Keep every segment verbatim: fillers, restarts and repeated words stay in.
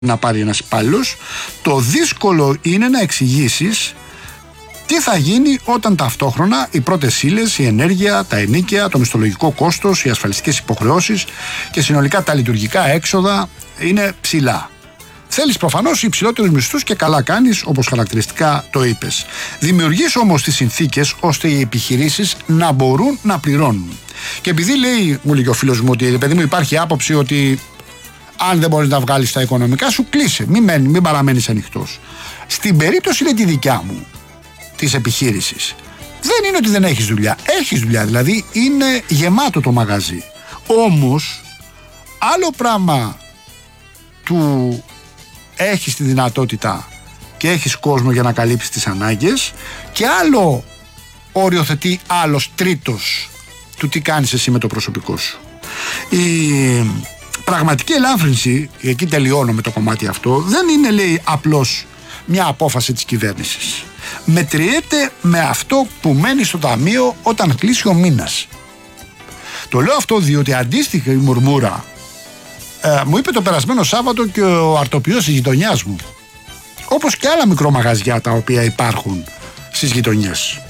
να πάρει ένας υπάλληλος. Το δύσκολο είναι να εξηγήσεις τι θα γίνει όταν ταυτόχρονα οι πρώτες ύλες, η ενέργεια, τα ενοίκια, το μισθολογικό κόστος, οι ασφαλιστικές υποχρεώσεις και συνολικά τα λειτουργικά έξοδα είναι ψηλά. Θέλεις προφανώς υψηλότερους μισθούς και καλά κάνεις, όπως χαρακτηριστικά το είπες. Δημιουργείς όμως τις συνθήκες ώστε οι επιχειρήσεις να μπορούν να πληρώνουν. Και επειδή λέει, μου λέει ο φίλος μου, ότι παιδί μου υπάρχει άποψη ότι αν δεν μπορείς να βγάλεις τα οικονομικά σου, κλείσε, μην, μένει, μην παραμένεις ανοιχτός. Στην περίπτωση είναι τη δικιά μου, της επιχείρησης, δεν είναι ότι δεν έχεις δουλειά. Έχεις δουλειά, δηλαδή είναι γεμάτο το μαγαζί. Όμως, άλλο πράγμα του έχεις τη δυνατότητα και έχεις κόσμο για να καλύψεις τις ανάγκες, και άλλο οριοθετεί άλλος τρίτος του τι κάνεις εσύ με το προσωπικό σου. Η πραγματική ελάφρυνση, εκεί τελειώνω με το κομμάτι αυτό, δεν είναι, λέει, απλώς μια απόφαση της κυβέρνησης. Μετριέται με αυτό που μένει στο ταμείο όταν κλείσει ο μήνας. Το λέω αυτό διότι αντίστοιχα η μουρμούρα ε, μου είπε το περασμένο Σάββατο και ο αρτοποιός της γειτονιάς μου, όπως και άλλα μικρομαγαζιά τα οποία υπάρχουν στις γειτονιές.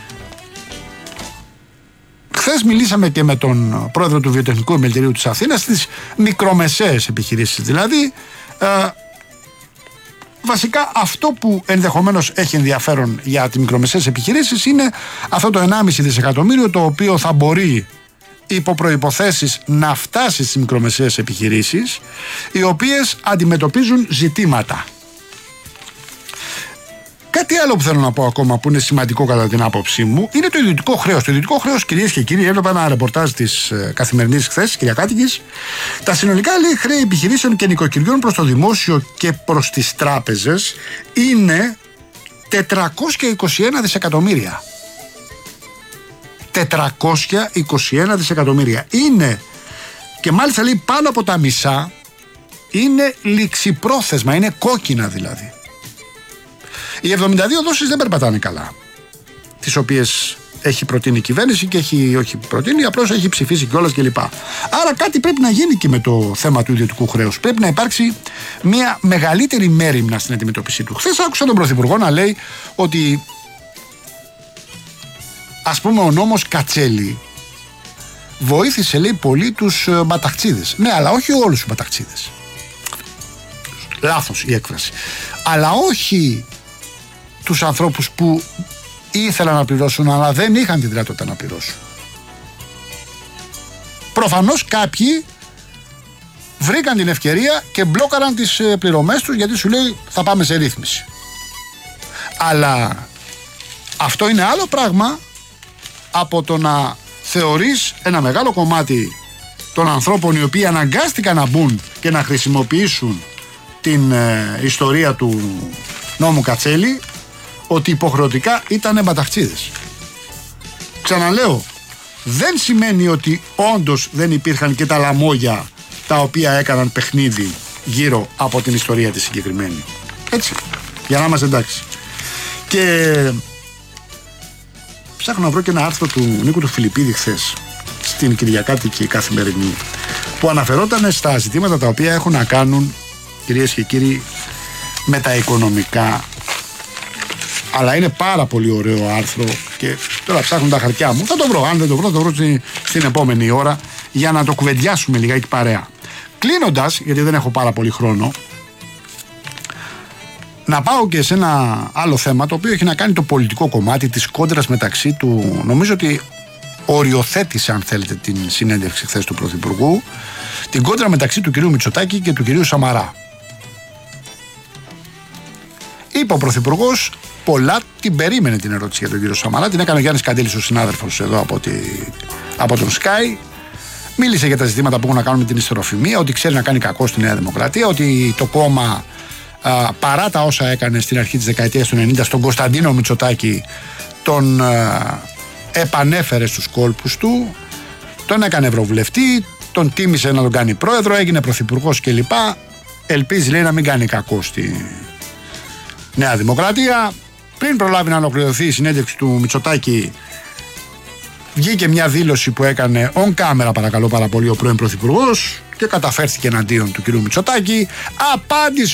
Χθες μιλήσαμε και με τον πρόεδρο του Βιοτεχνικού Επιμελητηρίου της Αθήνας, στις μικρομεσαίες επιχειρήσεις δηλαδή. Ε, βασικά αυτό που ενδεχομένως έχει ενδιαφέρον για τις μικρομεσαίες επιχειρήσεις είναι αυτό το ενάμιση δισεκατομμύριο, το οποίο θα μπορεί υπό προϋποθέσεις να φτάσει στις μικρομεσαίες επιχειρήσεις, οι οποίες αντιμετωπίζουν ζητήματα. Κάτι άλλο που θέλω να πω ακόμα, που είναι σημαντικό κατά την άποψή μου, είναι το ιδιωτικό χρέος. Το ιδιωτικό χρέος, κυρίες και κύριοι, έβλεπα ένα ρεπορτάζ της ε, Καθημερινής χθες, Κυριακάτικης. Τα συνολικά, λέει, χρέη επιχειρήσεων και νοικοκυριών προς το δημόσιο και προς τις τράπεζες είναι τετρακόσια είκοσι ένα δισεκατομμύρια. τετρακόσια είκοσι ένα δισεκατομμύρια. Είναι, και μάλιστα λέει πάνω από τα μισά, είναι ληξιπρόθεσμα, είναι κόκκινα δηλαδή. Οι εβδομήντα δύο δόσεις δεν περπατάνε καλά, τις οποίες έχει προτείνει η κυβέρνηση και έχει όχι προτείνει, απλώς έχει ψηφίσει κιόλας κλπ. Άρα κάτι πρέπει να γίνει και με το θέμα του ιδιωτικού χρέους. Πρέπει να υπάρξει μια μεγαλύτερη μέριμνα στην αντιμετώπιση του. Χθες άκουσα τον Πρωθυπουργό να λέει ότι, ας πούμε, ο νόμος Κατσέλη βοήθησε, λέει, πολύ τους μπαταχτσίδες. Ναι, αλλά όχι όλους τους μπαταχτσίδες. Λάθος η έκφραση. Αλλά όχι τους ανθρώπους που ήθελαν να πληρώσουν αλλά δεν είχαν τη δυνατότητα να πληρώσουν. Προφανώς κάποιοι βρήκαν την ευκαιρία και μπλόκαραν τις πληρωμές τους, γιατί σου λέει θα πάμε σε ρύθμιση. Αλλά αυτό είναι άλλο πράγμα από το να θεωρείς ένα μεγάλο κομμάτι των ανθρώπων οι οποίοι αναγκάστηκαν να μπουν και να χρησιμοποιήσουν την ε, ιστορία του νόμου Κατσέλη, ότι υποχρεωτικά ήταν μπαταχτσίδες. Ξαναλέω, δεν σημαίνει ότι όντως δεν υπήρχαν και τα λαμόγια τα οποία έκαναν παιχνίδι γύρω από την ιστορία τη συγκεκριμένη. Έτσι, για να είμαστε εντάξει. Και ψάχνω να βρω και ένα άρθρο του Νίκου του Φιλιππίδη χθες στην Κυριακάτικη Καθημερινή, που αναφερόταν στα ζητήματα τα οποία έχουν να κάνουν, κυρίες και κύριοι, με τα οικονομικά. Αλλά είναι πάρα πολύ ωραίο άρθρο και τώρα ψάχνω τα χαρτιά μου. Θα το βρω, αν δεν το βρω, θα το βρω στην, στην επόμενη ώρα, για να το κουβεντιάσουμε λιγάκι παρέα. Κλείνοντας, γιατί δεν έχω πάρα πολύ χρόνο, να πάω και σε ένα άλλο θέμα, το οποίο έχει να κάνει το πολιτικό κομμάτι της κόντρας μεταξύ του. Νομίζω ότι οριοθέτησε, αν θέλετε, την συνέντευξη χθες του Πρωθυπουργού, την κόντρα μεταξύ του κυρίου Μητσοτάκη και του κυρίου Σαμαρά. Είπε ο Πρωθυπουργός πολλά, την περίμενε την ερώτηση για τον κύριο Σαμαρά, την έκανε ο Γιάννης Καντήλης, ο συνάδελφος εδώ από, τη, από τον Sky. Μίλησε για τα ζητήματα που έχουν να κάνουν με την ιστεροφημία, ότι ξέρει να κάνει κακό στη Νέα Δημοκρατία, ότι το κόμμα, α, παρά τα όσα έκανε στην αρχή της δεκαετίας του ενενήντα στον Κωνσταντίνο Μητσοτάκη, τον α, επανέφερε στους κόλπους του, τον έκανε ευρωβουλευτή, τον τίμησε να τον κάνει πρόεδρο, έγινε πρωθυπουργός κλπ. Ελπίζει, λέει, να μην κάνει κακό στη Νέα Δημοκρατία. Πριν προλάβει να ολοκληρωθεί η συνέντευξη του Μητσοτάκη, Βγήκε μια δήλωση που έκανε on camera, παρακαλώ πάρα πολύ, ο πρώην Πρωθυπουργός και καταφέρθηκε εναντίον του κ. Μητσοτάκη. Απάντησε